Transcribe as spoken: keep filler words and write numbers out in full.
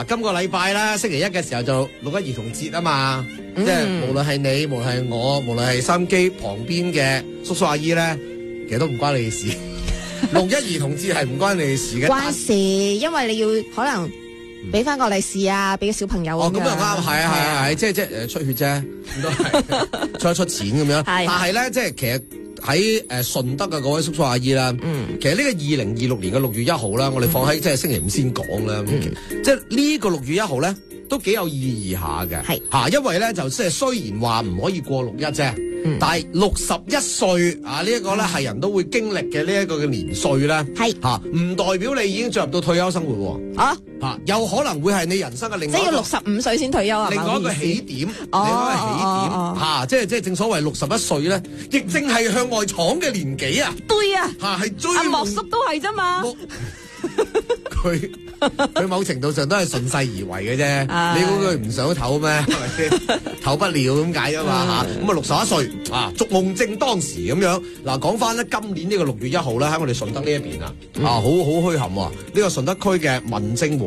嗱，今個禮拜啦，星期一嘅時候就六一兒童節啊嘛，嗯、即係無論係你，無論係我，無論係收音機旁邊嘅叔叔阿姨咧，其實都唔關你事。六一兒童節係唔關你事嘅， 關事，因為你要可能俾翻個利是啊，俾個小朋友哦，咁又啱，係啊係啊係，即係即係誒出血啫，咁都係出一出錢咁樣。但係咧，即係其實喺誒順德嘅嗰位叔叔阿姨啦，嗯，其實呢個二零二六年嘅六月一號啦，我哋放喺即係星期五先講啦，嗯、即係呢個六月一號咧都幾有意義下嘅，係嚇，因為咧就即係雖然話唔可以過六一啫。嗯、但係六十一歲啊，呢、這、一個咧係人都會經歷嘅呢一個嘅年歲咧，係吓唔代表你已經進入到退休生活啊吓、啊，有可能會係你人生嘅另外一個，即係要六十五歲先退休啊，另外一個起點，哦、另外一個起點吓、哦啊，即係即係正所謂六十一歲咧，亦正係向外闖嘅年紀啊，對啊，吓係追阿莫叔都係啫嘛，佢。佢某程度上都係順勢而為嘅啫，啊、你估佢唔想唞咩？係咪先？唞不了咁解啊嘛嚇，咁啊六十一歲啊，逐夢正當時咁樣。嗱，講翻咧，今年呢個六月一號咧，喺我哋順德呢一邊啊，啊好好墟冚喎，呢個順德區嘅民政和